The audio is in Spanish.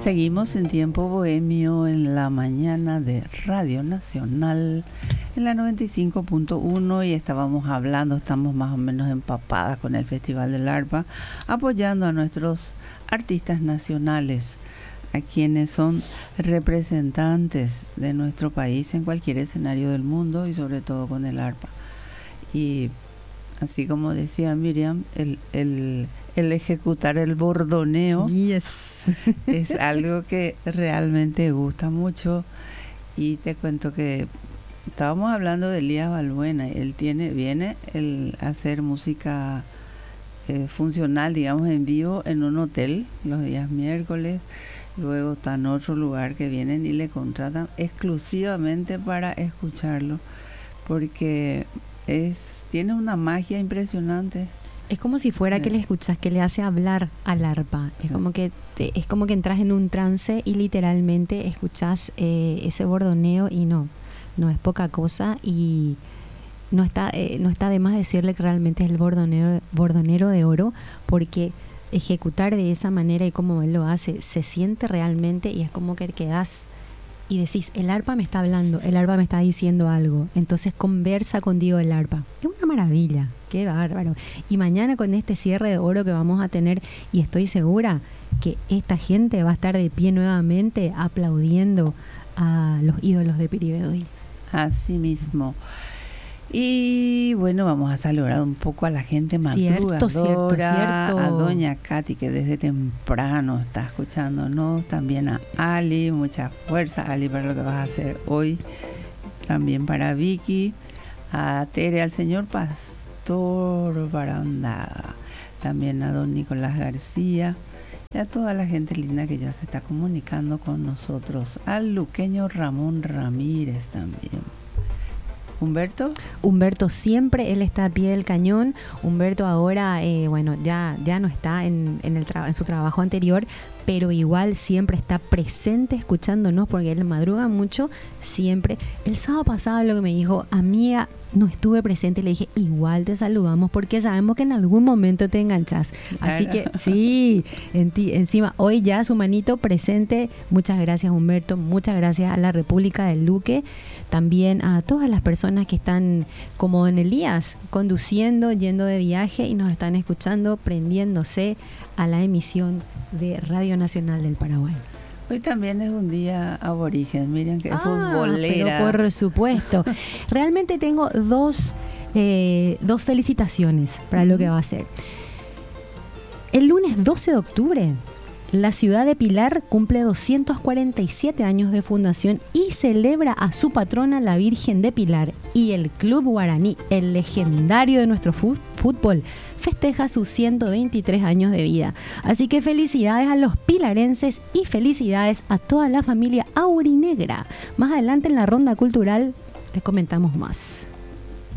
Seguimos en Tiempo Bohemio en la mañana de Radio Nacional en la 95.1 y estamos más o menos empapadas con el Festival del Arpa, apoyando a nuestros artistas nacionales, a quienes son representantes de nuestro país en cualquier escenario del mundo y sobre todo con el arpa. Y así como decía Miriam, el ejecutar el bordoneo es algo que realmente gusta mucho. Y te cuento que estábamos hablando de Elías Balbuena. Él viene a hacer música funcional, digamos, en vivo en un hotel los días miércoles. Luego está en otro lugar que vienen y le contratan exclusivamente para escucharlo, porque tiene una magia impresionante. Es como si fuera que le escuchas, que le hace hablar al arpa. Es como que entras en un trance y literalmente escuchas ese bordoneo y no es poca cosa, y no está de más decirle que realmente es el bordonero de oro, porque ejecutar de esa manera y como él lo hace, se siente realmente, y es como que quedas y decís, el arpa me está hablando, el arpa me está diciendo algo, entonces conversa contigo el arpa. Es una maravilla, qué bárbaro. Y mañana con este cierre de oro que vamos a tener, y estoy segura que esta gente va a estar de pie nuevamente aplaudiendo a los ídolos de Piribedoy. Así mismo. Y bueno, vamos a saludar un poco a la gente madrugadora, cierto. A doña Katy, que desde temprano está escuchándonos, también a Ali, mucha fuerza Ali para lo que vas a hacer hoy, también para Vicky, a Tere, al señor Pastor Baranda, también a don Nicolás García y a toda la gente linda que ya se está comunicando con nosotros, al luqueño Ramón Ramírez también. Humberto siempre, él está a pie del cañón. Humberto ahora, ya no está en su trabajo anterior, pero igual siempre está presente escuchándonos, porque él madruga mucho, siempre. El sábado pasado lo que me dijo, amiga, no estuve presente, le dije, igual te saludamos porque sabemos que en algún momento te enganchas. Así que sí, encima, hoy ya su manito presente. Muchas gracias, Humberto, muchas gracias a la República del Luque, también a todas las personas que están como en Elías, conduciendo, yendo de viaje y nos están escuchando, prendiéndose a la emisión de Radio Nacional del Paraguay. Hoy también es un día aborigen, miren que es futbolera. Pero por supuesto. Realmente tengo dos felicitaciones para lo que va a ser. El lunes 12 de octubre, la ciudad de Pilar cumple 247 años de fundación y celebra a su patrona, la Virgen de Pilar. Y el Club Guaraní, el legendario de nuestro fútbol, festeja sus 123 años de vida. Así que felicidades a los pilarenses y felicidades a toda la familia aurinegra. Más adelante en la ronda cultural les comentamos más.